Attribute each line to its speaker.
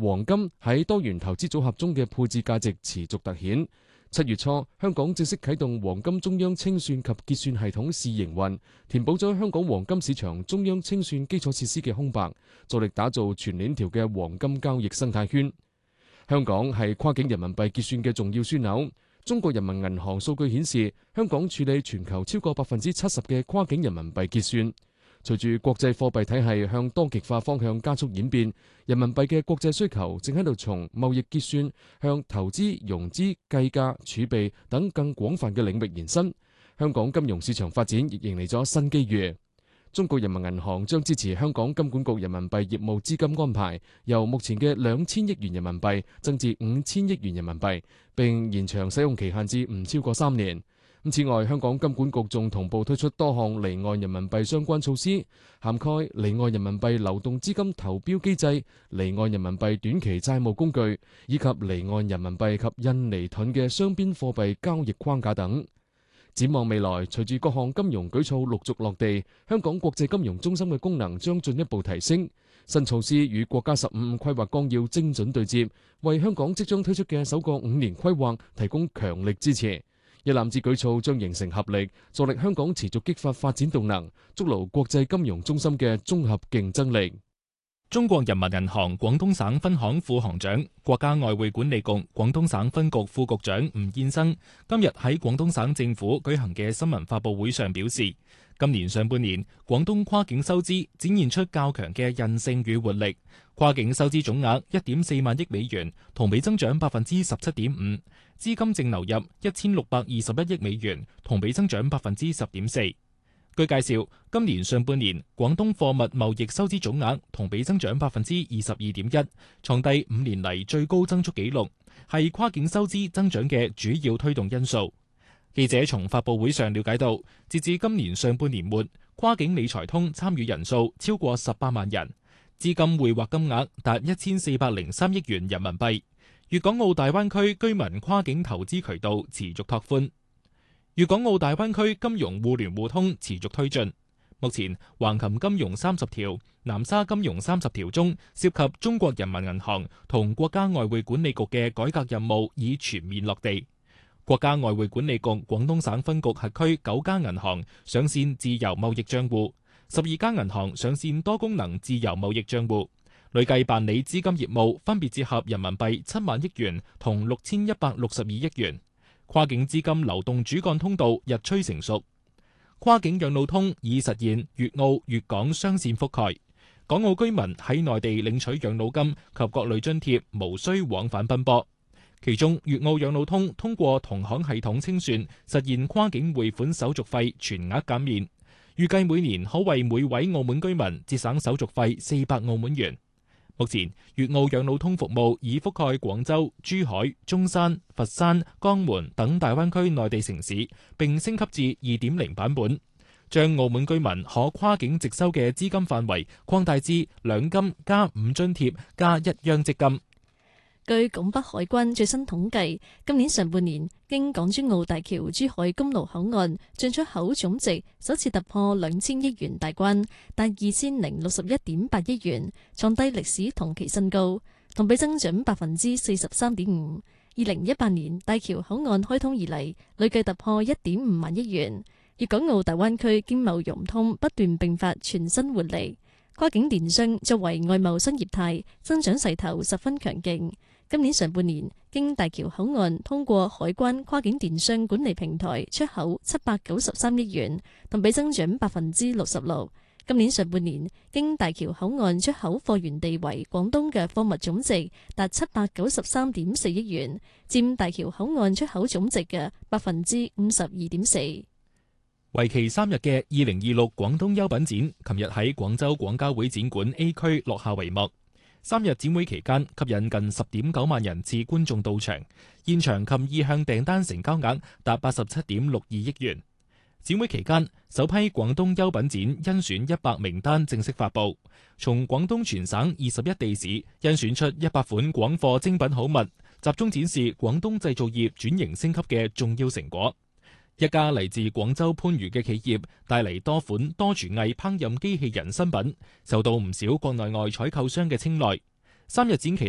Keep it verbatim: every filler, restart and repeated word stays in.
Speaker 1: 黃金喺多元投資組合中嘅配置價值持續凸顯。七月初，香港正式啟動黃金中央清算及結算系統試營運，填補咗香港黃金市場中央清算基礎設施嘅空白，助力打造全鏈條嘅黃金交易生態圈。香港係跨境人民幣結算嘅重要樞紐。中國人民銀行數據顯示，香港處理全球超過百分之七十嘅跨境人民幣結算。隨住國際貨幣體系向多極化方向加速演變，人民幣嘅國際需求正喺度從貿易結算向投資、融資、計價、儲備等更廣泛嘅領域延伸。香港金融市場發展亦迎嚟咗新機遇。中國人民銀行將支持香港金管局人民幣業務資金安排，由目前嘅兩千億元人民幣增至五千億元人民幣，並延長使用期限至唔超過三年。此外，香港金管局仲同步推出多項離岸人民幣相關措施，涵蓋離岸人民幣流動資金投標機制、離岸人民幣短期債務工具，以及離岸人民幣及印尼盾嘅雙邊貨幣交易框架等。展望未來，隨住各項金融舉措陸續落地，香港國際金融中心嘅功能將進一步提升。新措施與國家十五五規劃綱要精準對接，為香港即將推出嘅首個五年規劃提供強力支持。一攬子舉措將形成合力，助力香港持續激發發展動能，築牢國際金融中心嘅綜合競爭力。
Speaker 2: 中國人民銀行廣東省分行副行長、國家外匯管理局廣東省分局副局長吳燕生今日喺廣東省政府舉行嘅新聞發佈會上表示，今年上半年廣東跨境收支展現出較強嘅韌性與活力，跨境收支總額一點四萬億美元，同比增長百分之十七點五，資金淨流入一千六百二十一億美元，同比增長百分之十點四。據介紹，今年上半年廣東貨物貿易收支總額同比增長百分之二十二點一，創第五年嚟最高增速紀錄，係跨境收支增長嘅主要推動因素。記者從發佈會上了解到，截至今年上半年末，跨境理財通參與人數超過十八萬人，資金匯劃金額達一千四百零三億元人民幣。粵港澳大灣區居民跨境投資渠道持續拓寬。粵港澳大灣區金融互聯互通持續推進，目前橫琴金融三十條、南沙金融三十條中涉及中國人民銀行同國家外匯管理局嘅改革任務已全面落地。國家外匯管理局廣東省分局轄區九家銀行上線自由貿易賬戶，十二家銀行上線多功能自由貿易賬戶，累計辦理資金業務分別折合人民幣七萬億元同六千一百六十二億元。跨境資金流動主幹通道日趨成熟，跨境養老通已實現粵澳粵港雙線覆蓋，港澳居民喺內地領取養老金及各類津貼無需往返奔波。其中，粵澳養老通通過同行系統清算，實現跨境匯款手續費全額減免，預計每年可為每位澳門居民節省手續費四百澳門元。目前，粵澳養老通服務已覆蓋廣州、珠海、中山、佛山、江門等大灣區內地城市，並升級至二點零版本，將澳門居民可跨境直收嘅資金範圍擴大至兩金加五津貼加一央積金。
Speaker 3: 據港北海關最新統計，今年上半年經港珠澳大橋珠海公路口岸進出口總值首次突破兩千億元大關，達二千零六十一點八億元，創低歷史同期新高，同比增長百分之四十三點五。二零一八年大橋口岸開通以嚟，累計突破一點五萬億元。粵港澳大灣區經貿融通不斷迸發全新活力，跨境電商作為外貿新業態，增長勢頭十分強勁。今年上半年，經大橋口岸通過海關跨境電商管理平台出口七百九十三億元，同比增長百分之六十六。今年上半年，經大橋口岸出口貨源地為廣東嘅貨物總值達七百九十三點四億元，佔大橋口岸出口總值嘅百分之五十二點四。
Speaker 2: 為期三日嘅二零二六廣東優品展，琴日喺廣州廣交會展館 A 區落下帷幕。三日展會期間，吸引近十點九萬人次觀眾到場，現場及意向訂單成交額達八十七點六二億元。展會期間，首批廣東優品展甄選一百名單正式發布，從廣東全省二十一地市甄選出一百款廣貨精品好物，集中展示廣東製造業轉型升級嘅重要成果。一家嚟自廣州番禺嘅企業帶嚟多款多廚藝烹飪機器人新品，受到唔少國內外採購商嘅青睞。三日展期